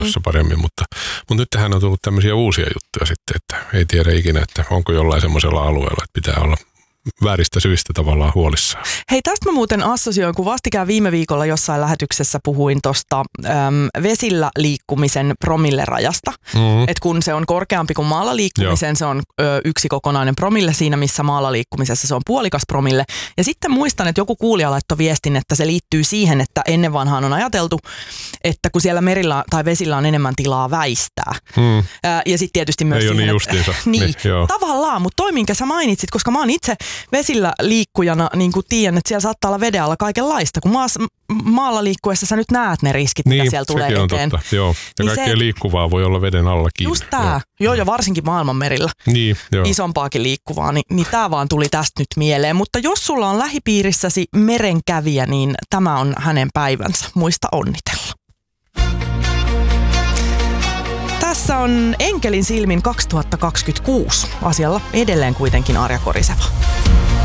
jatkossa paremmin, mutta nyt tähän on tullut tämmöisiä uusia juttuja sitten, että ei tiedä ikinä, että onko jollain semmoisella alueella, että pitää olla vääristä syistä tavallaan huolissaan. Hei, tästä mä muuten assosioin, kun vastikään viime viikolla jossain lähetyksessä puhuin tuosta vesillä liikkumisen promillerajasta. Että kun se on korkeampi kuin maalla liikkumisen, se on yksi kokonainen promille siinä, missä maalla liikkumisessa se on puolikas promille. Ja sitten muistan, että joku kuulija laittoi viestin, että se liittyy siihen, että ennen vanhaan on ajateltu, että kun siellä merillä tai vesillä on enemmän tilaa väistää. Ja sitten tietysti myös ei siihen, ole niin justiinsa. Niin, tavallaan, mutta toi minkä sä mainitsit, koska mä oon itse vesillä liikkujana, niin kuin tiedän, että siellä saattaa olla veden alla kaikenlaista, kun maalla liikkuessa sä nyt näet ne riskit, mitä siellä tulee eteen. Niin, sekin on totta, joo. Ja niin kaikkea liikkuvaa voi olla veden allakin. Just tää, joo, ja varsinkin maailmanmerillä. Niin, joo. Isompaakin liikkuvaa, niin tää vaan tuli tästä nyt mieleen. Mutta jos sulla on lähipiirissäsi merenkävijä, niin tämä on hänen päivänsä. Muista onnitella. Tässä on Enkelin silmin 2026. Asialla edelleen kuitenkin Arja Koriseva.